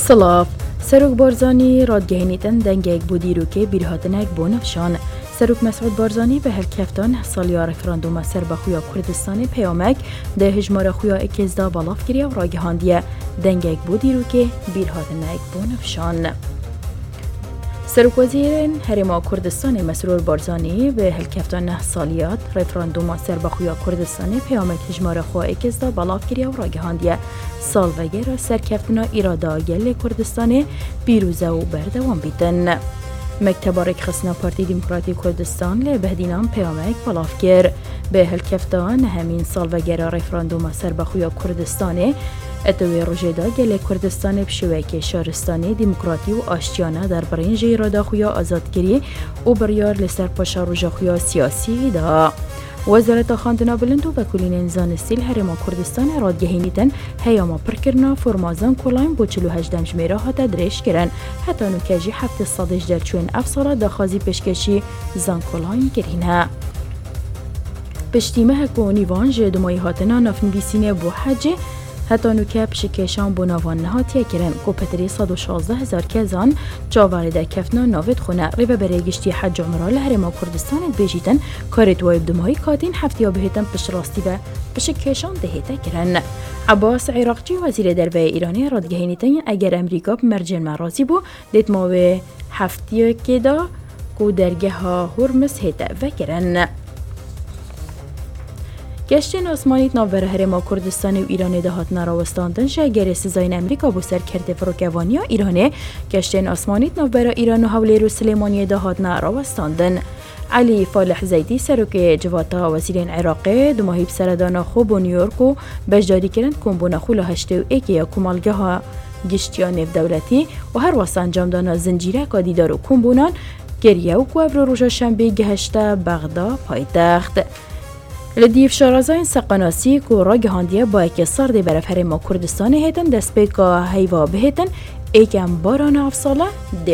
سلاف سروک بارزانی رادگهینیتن دنگیک بودی رو که بیرهاتنک بونفشان. سروک مسعود بارزانی به هلکفتان سالیا رفراندوم سر بخویا کردستان پیامک ده هجمار خویا اکیزدا بالاف گریه و راگهاندیه دنگیک بودی رو که بیرهاتنک بونفشان. سروک وزیر هرما کردستان مسرور بارزانی به هلکفتان سالیات رفراندوم سر بخویا کردستان پیامک هجمار خواه اکیزدا بالاف گریه و راگهاندیه سال وگر سرکفتنا ایرادا گل کردستان بیروزه و بردوان بیتن. مکتب رکخصنا پارتی دموکراتی کردستان لی بهدینام پیامک بالاف گر به هلکفتان همین سال وگر رفراندوم سر بخویا کردستان اتوی روژدا گل کردستان بشوک شهرستانی دموکراتی و آشتیانه در برنج ایرادا خویا آزادگیری و بریار لسر پاشا روژا خویا سیاسی دا. وزارت خواندنا بلند و وکولین زانستیل هرما کردستان رادگهینیتن هیاما پرکرنا فرمازان کلاین با 48 جمیره ها تدریش کرن حتی نکجی 700 در چون افسالا داخازی پشکشی زان کلاین گرینه. پشتیمه هکو نیوان جدومایی هاتنا نافن بیسینه بو حجه حتی نوکه پشکشان بو ناوان نهاتیه کرن کو پتری 116,000 کزان جاواری در کفنا ناوید خونه ریوه برای گشتی حج عمرال هرما کردستان بیجیتن کارت وایب دمایی کاتین هفتیا بهتن پشراستی و پشکشان دهیته کرن. عباس عراقچی وزیر دربه ایرانی رادگهینیتن اگر امریکا مرجن مرازی بو دیت ماوه هفتیا که دا کو درگه ها هرمز هیته وکرن. گشتن آسمانیت ناوبر هرما کردستان و ایران دهات نراوستاندن شگر سزاین امریکا بو سر کرده فروکوانیا ایرانه گشتن آسمانیت ناوبر ایران و حولی رو سلیمانی دهات نراوستاندن. علی فالح زیدی سروک جواتا وزیرین عراقی دو ماهی بسردانا خوب و نیویورک و بجداری کرند کنبونا خولا هشته و ایکی یا کمالگه ها گشتیان نف دولتی و هر واسه انجام دانا زنجیره که دیدار و کنبونان گریه و کوه رو روژا شنبه گهشته بغدا پایتخت. لدیف شارازاین سقناسی که راگهاندیه با اکی سرده برف هرما کردستان هیتن دست به که هیوا بهتن ایکم باران افساله